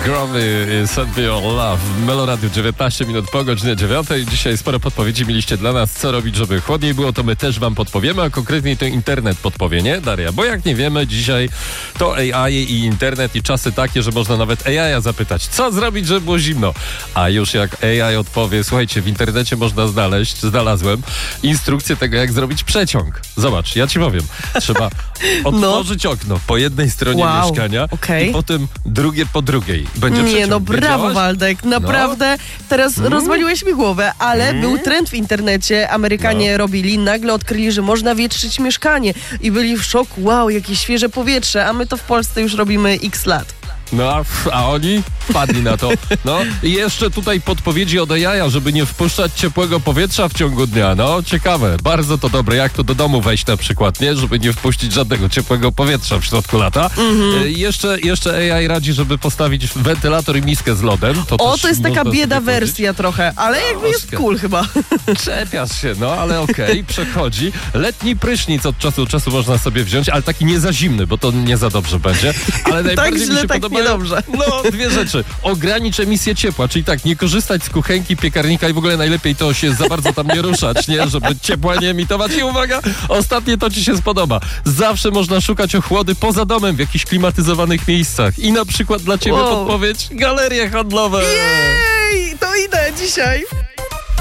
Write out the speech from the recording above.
Growy, Send Me Your Love w Meloradiu, 19 minut po godzinie 9. Dzisiaj sporo podpowiedzi mieliście dla nas, co robić, żeby chłodniej było, to my też wam podpowiemy, a konkretniej to internet podpowie, nie, Daria? Bo jak nie wiemy, dzisiaj to AI i internet i czasy takie, że można nawet AI zapytać, co zrobić, żeby było zimno. A już jak AI odpowie, słuchajcie, w internecie można znalazłem instrukcję tego, jak zrobić przeciąg. Zobacz, ja ci powiem, trzeba otworzyć okno po jednej stronie mieszkania i potem drugie po drugiej. Będzie przeciąg. Nie, no brawo, Waldek, naprawdę teraz rozwaliłeś mi głowę, ale był trend w internecie, Amerykanie robili, nagle odkryli, że można wietrzyć mieszkanie i byli w szoku, wow, jakie świeże powietrze, a my to w Polsce już robimy x lat. No, a oni wpadli na to. No i jeszcze tutaj podpowiedzi od AI, żeby nie wpuszczać ciepłego powietrza w ciągu dnia. No, ciekawe, bardzo to dobre. Jak to do domu wejść na przykład, nie? Żeby nie wpuścić żadnego ciepłego powietrza w środku lata. Jeszcze AI radzi, żeby postawić wentylator i miskę z lodem. To jest taka bieda wersja trochę, ale jakby jest cool chyba. Czepiasz się, no ale okej, przechodzi. Letni prysznic od czasu do czasu można sobie wziąć, ale taki nie za zimny, bo to nie za dobrze będzie. Ale najbardziej mi się podoba. Niedobrze. No, dwie rzeczy. Ogranicz emisję ciepła, czyli tak, nie korzystać z kuchenki, piekarnika i w ogóle najlepiej to się za bardzo tam nie ruszać, nie? Żeby ciepła nie emitować. I uwaga, ostatnie to ci się spodoba. Zawsze można szukać ochłody poza domem w jakichś klimatyzowanych miejscach. I na przykład dla ciebie podpowiedź, galerie handlowe. Jej, to idę dzisiaj.